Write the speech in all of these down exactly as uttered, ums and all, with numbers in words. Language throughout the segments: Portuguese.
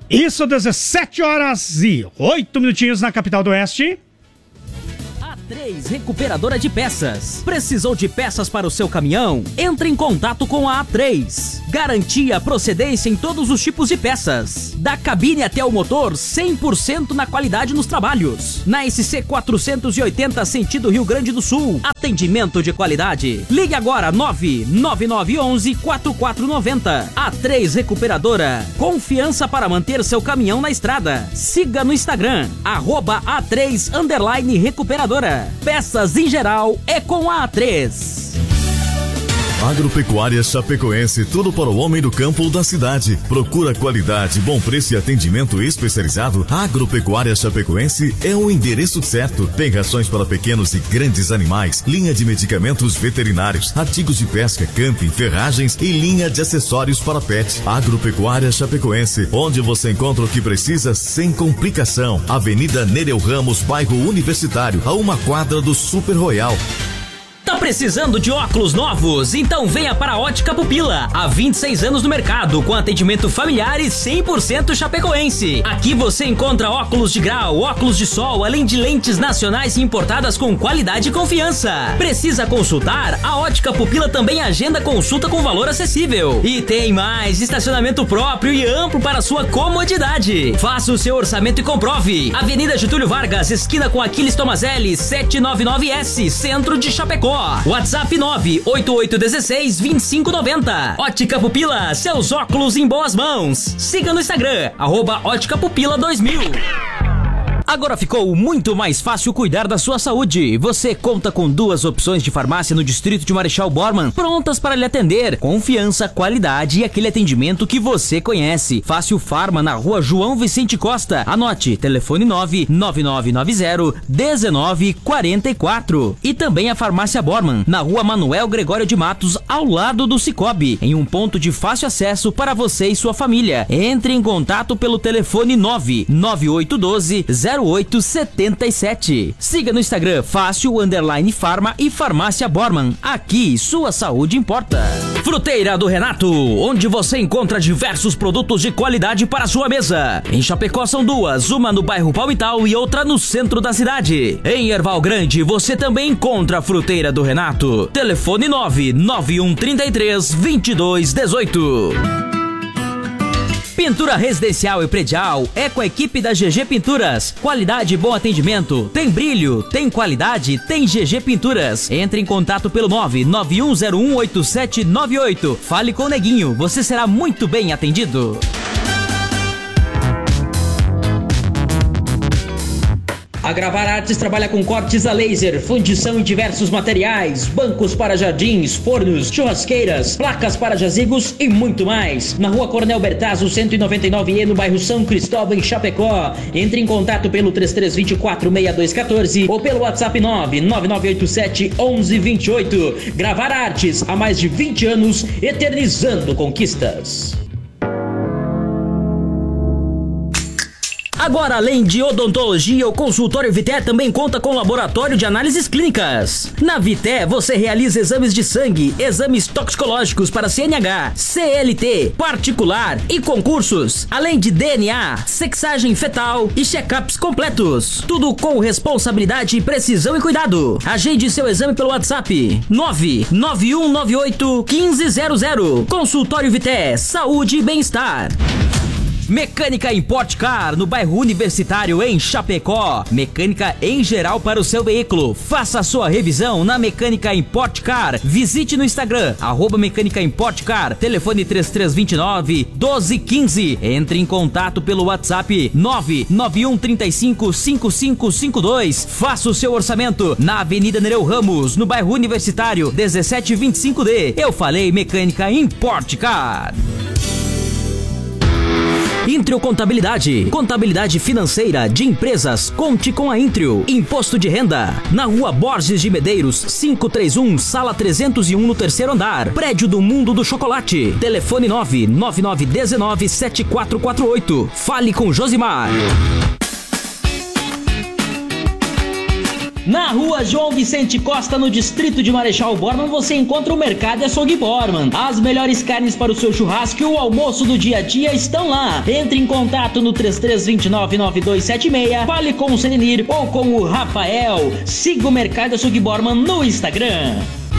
Isso, dezessete horas e oito minutinhos na capital do Oeste. A três Recuperadora de Peças. Precisou de peças para o seu caminhão? Entre em contato com a A três. Garantia procedência em todos os tipos de peças. Da cabine até o motor, cem por cento na qualidade nos trabalhos. Na S C quatrocentos e oitenta, sentido Rio Grande do Sul. Atendimento de qualidade. Ligue agora nove nove nove um um quatro quatro nove zero. A três Recuperadora. Confiança para manter seu caminhão na estrada. Siga no Instagram, arroba A três underline Recuperadora. Peças em geral é com a A três. Agropecuária Chapecoense, tudo para o homem do campo ou da cidade. Procura qualidade, bom preço e atendimento especializado. Agropecuária Chapecoense é o endereço certo. Tem rações para pequenos e grandes animais, linha de medicamentos veterinários, artigos de pesca, camping, ferragens e linha de acessórios para pet. Agropecuária Chapecoense, onde você encontra o que precisa sem complicação. Avenida Nereu Ramos, bairro Universitário, a uma quadra do Super Royal. Tá precisando de óculos novos? Então venha para a Ótica Pupila. Há vinte e seis anos no mercado, com atendimento familiar e cem por cento chapecoense. Aqui você encontra óculos de grau, óculos de sol, além de lentes nacionais e importadas com qualidade e confiança. Precisa consultar? A Ótica Pupila também agenda consulta com valor acessível. E tem mais, estacionamento próprio e amplo para sua comodidade. Faça o seu orçamento e comprove. Avenida Getúlio Vargas, esquina com Aquiles Tomazelli, setecentos e noventa e nove S, centro de Chapecó. WhatsApp nove oito oito um seis, dois cinco nove zero. Ótica Pupila, seus óculos em boas mãos. Siga no Instagram, arroba Ótica Pupila dois mil. Agora ficou muito mais fácil cuidar da sua saúde. Você conta com duas opções de farmácia no distrito de Marechal Bormann, prontas para lhe atender. Confiança, qualidade e aquele atendimento que você conhece. Fácil Farma, na rua João Vicente Costa. Anote, telefone nove nove nove nove zero um nove quatro quatro. E também a Farmácia Bormann, na rua Manuel Gregório de Matos, ao lado do Cicobi, em um ponto de fácil acesso para você e sua família. Entre em contato pelo telefone nove nove oito um dois zero oito sete sete. Siga no Instagram Fácil Underline Farma e Farmácia Bormann. Aqui sua saúde importa. Fruteira do Renato, onde você encontra diversos produtos de qualidade para sua mesa. Em Chapecó são duas, uma no bairro Palmital e outra no centro da cidade. Em Erval Grande você também encontra a Fruteira do Renato. Telefone nove nove um três três, dois dois um oito. Pintura residencial e predial é com a equipe da G G Pinturas. Qualidade e bom atendimento. Tem brilho, tem qualidade, tem G G Pinturas. Entre em contato pelo nove nove um zero um oito sete nove oito. Fale com o Neguinho, você será muito bem atendido. A Gravar Artes trabalha com cortes a laser, fundição em diversos materiais, bancos para jardins, fornos, churrasqueiras, placas para jazigos e muito mais. Na rua Coronel Bertazzo, cento e noventa e nove E, no bairro São Cristóvão, em Chapecó. Entre em contato pelo três três dois quatro, seis dois um quatro ou pelo WhatsApp nove nove nove oito sete, um um dois oito. Gravar Artes, há mais de vinte anos, eternizando conquistas. Agora, além de odontologia, o consultório Vité também conta com laboratório de análises clínicas. Na Vité, você realiza exames de sangue, exames toxicológicos para C N H, C L T, particular e concursos, além de D N A, sexagem fetal e check-ups completos. Tudo com responsabilidade, precisão e cuidado. Agende seu exame pelo WhatsApp nove nove um nove oito um cinco zero zero. Consultório Vité, saúde e bem-estar. Mecânica Import Car, no bairro Universitário, em Chapecó. Mecânica em geral para o seu veículo. Faça a sua revisão na Mecânica Import Car. Visite no Instagram, arroba Mecânica Import Car. Telefone três três dois nove, um dois um cinco. Entre em contato pelo WhatsApp nove nove um três cinco, cinco cinco cinco dois. Faça o seu orçamento na Avenida Nereu Ramos, no bairro Universitário, dezessete vinte e cinco D. Eu falei Mecânica Import Car. Intrio Contabilidade. Contabilidade financeira de empresas. Conte com a Intrio. Imposto de renda. Na rua Borges de Medeiros, quinhentos e trinta e um, sala trezentos e um, no terceiro andar. Prédio do Mundo do Chocolate. Telefone nove nove nove um nove, sete quatro quatro oito. Fale com Josimar. Na rua João Vicente Costa, no distrito de Marechal Bormann, você encontra o Mercado e Açougue Bormann. As melhores carnes para o seu churrasco e o almoço do dia a dia estão lá. Entre em contato no três três dois nove, nove dois sete seis, fale com o Serenir ou com o Rafael. Siga o Mercado e Açougue Bormann no Instagram.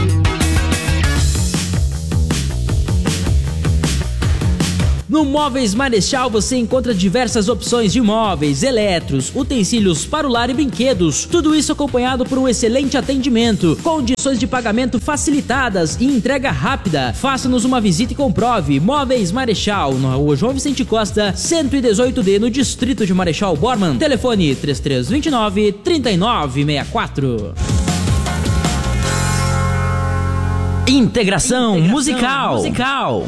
No Móveis Marechal você encontra diversas opções de móveis, eletros, utensílios para o lar e brinquedos. Tudo isso acompanhado por um excelente atendimento, condições de pagamento facilitadas e entrega rápida. Faça-nos uma visita e comprove. Móveis Marechal, na rua João Vicente Costa, cento e dezoito D, no distrito de Marechal Bormann. Telefone três três dois nove, três nove seis quatro. Integração, Integração musical. musical.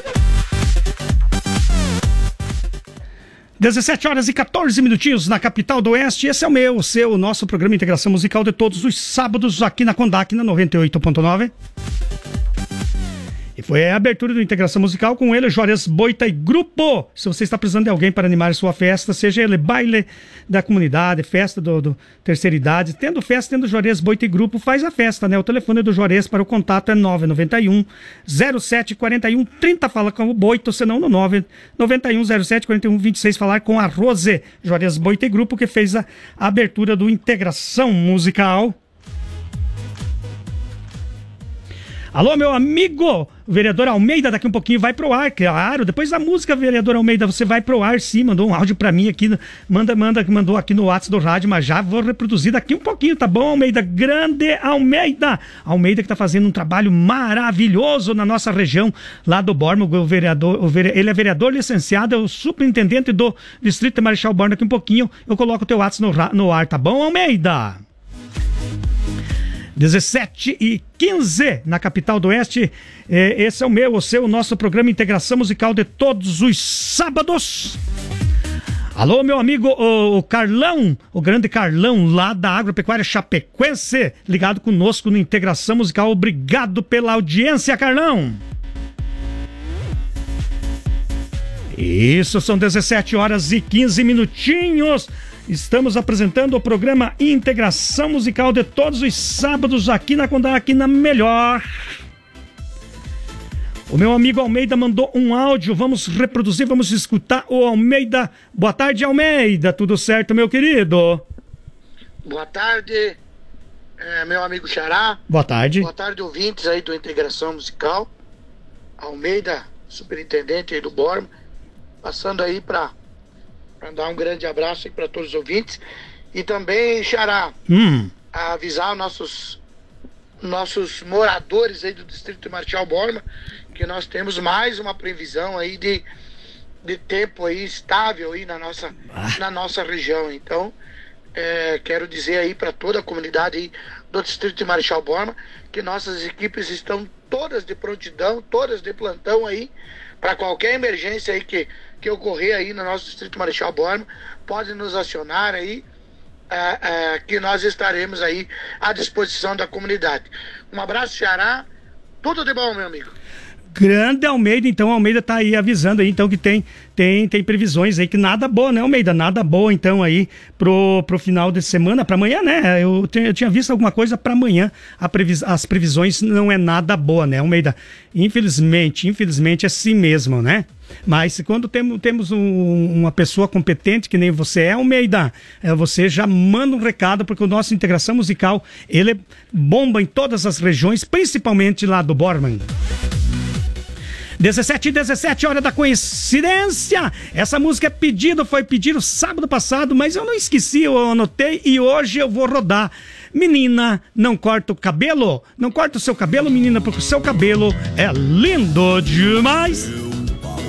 dezessete horas e quatorze minutinhos na capital do Oeste. Esse é o meu, o seu, o nosso programa Integração Musical de todos os sábados aqui na Condac, na noventa e oito ponto nove. E foi a abertura do Integração Musical com ele, Juarez Boita e Grupo. Se você está precisando de alguém para animar sua festa, seja ele baile da comunidade, festa do, do terceira idade, tendo festa, tendo Juarez Boita e Grupo, faz a festa, né? O telefone do Juarez para o contato é nove nove um, zero sete quatro um, trinta, fala com o Boito, senão no nove nove um, zero sete quatro um, vinte e seis, falar com a Rose. Juarez Boita e Grupo, que fez a, a abertura do Integração Musical. Alô, meu amigo, o vereador Almeida, daqui um pouquinho vai pro ar, claro. Depois da música, vereador Almeida, você vai pro ar, sim. Mandou um áudio pra mim aqui, manda, manda, mandou aqui no WhatsApp do rádio, mas já vou reproduzir daqui um pouquinho, tá bom, Almeida? Grande Almeida! Almeida que tá fazendo um trabalho maravilhoso na nossa região, lá do Bormann, o vereador, o vere, ele é vereador licenciado, é o superintendente do distrito de Marechal Bormann. Daqui um pouquinho eu coloco o teu WhatsApp no, no ar, tá bom, Almeida? dezessete e quinze na capital do Oeste. Esse é o meu, o seu, o nosso programa Integração Musical de todos os sábados. Alô, meu amigo, o, o Carlão, o grande Carlão lá da Agropecuária Chapecoense, ligado conosco no Integração Musical. Obrigado pela audiência, Carlão. Isso, são dezessete horas e quinze minutinhos. Estamos apresentando o programa Integração Musical de todos os sábados aqui na Condac, na melhor. O meu amigo Almeida mandou um áudio, vamos reproduzir, vamos escutar o Almeida. Boa tarde, Almeida, tudo certo, meu querido? Boa tarde, é, meu amigo Xará. Boa tarde. Boa tarde, ouvintes aí do Integração Musical. Almeida, superintendente aí do Bormann, passando aí para dar um grande abraço aí para todos os ouvintes. E também, Xará, hum. avisar nossos, nossos moradores aí do distrito de Marechal Bormann que nós temos mais uma previsão aí de, de tempo aí estável aí na nossa, ah. na nossa região. Então, é, quero dizer aí para toda a comunidade aí do distrito de Marechal Bormann que nossas equipes estão todas de prontidão, todas de plantão aí, para qualquer emergência aí que, que ocorrer aí no nosso distrito de Marechal Bormann, pode nos acionar aí, é, é, que nós estaremos aí à disposição da comunidade. Um abraço, Xará, tudo de bom, meu amigo. Grande Almeida, então, Almeida tá aí avisando aí, então, que tem, tem, tem previsões aí, que nada boa, né, Almeida? Nada boa, então, aí, pro, pro final de semana, pra amanhã, né? Eu, te, eu tinha visto alguma coisa pra amanhã, a previs, as previsões não é nada boa, né, Almeida? Infelizmente, infelizmente é assim mesmo, né? Mas quando tem, temos um, uma pessoa competente, que nem você é, Almeida, é, você já manda um recado, porque o nosso Integração Musical, ele bomba em todas as regiões, principalmente lá do Bormann. dezessete e dezessete, hora da coincidência. Essa música é pedido, foi pedido sábado passado, mas eu não esqueci, eu anotei e hoje eu vou rodar. Menina, não corta o cabelo? Não corta o seu cabelo, menina, porque o seu cabelo é lindo demais.